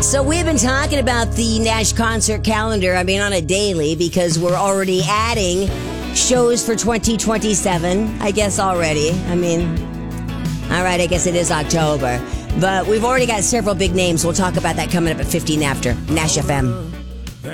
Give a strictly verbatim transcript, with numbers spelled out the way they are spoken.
So we've been talking about the Nash concert calendar, I mean, on a daily, because we're already adding shows for twenty twenty-seven, I guess already. I mean, all right, I guess it is October. But we've already got several big names. We'll talk about that coming up at fifteen after. Nash F M.